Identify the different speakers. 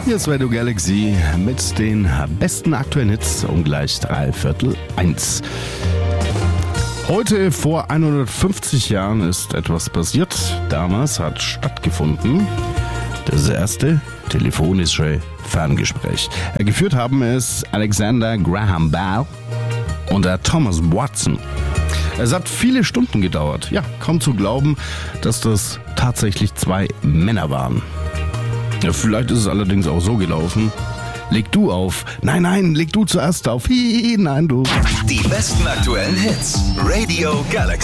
Speaker 1: Hier ist Radio Galaxy mit den besten aktuellen Hits um gleich 1:15. Heute vor 150 Jahren ist etwas passiert. Damals hat stattgefunden das erste telefonische Ferngespräch. Geführt haben es Alexander Graham Bell und der Thomas Watson. Es hat viele Stunden gedauert. Ja, kaum zu glauben, dass das tatsächlich zwei Männer waren. Ja, vielleicht ist es allerdings auch so gelaufen. Leg du auf. Nein, leg du zuerst auf. Nein, du.
Speaker 2: Die besten aktuellen Hits. Radio Galaxy.